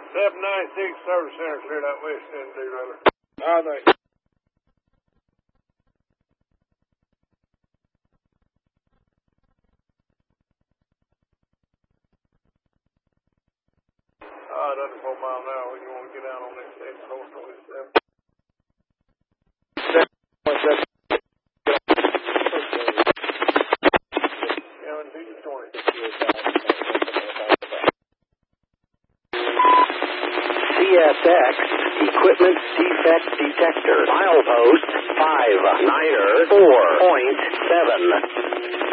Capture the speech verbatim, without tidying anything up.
seven ninety-six Service Center cleared out west end, D-Railer. All right, thanks. All right, under four mile an hour. You want to get out on this end coast on this seven? One second. Yeah, and he's twenty. C S X Equipment Defect Detector. Milepost five niner four point seven.